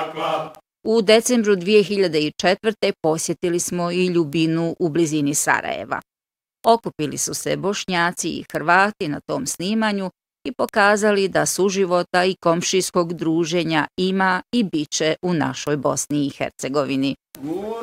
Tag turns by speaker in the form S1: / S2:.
S1: U decembru 2004. posjetili smo i Ljubinu u blizini Sarajeva. Okupili su se Bošnjaci i Hrvati na tom snimanju i pokazali da suživota i komšijskog druženja ima i bit će u našoj Bosni i Hercegovini.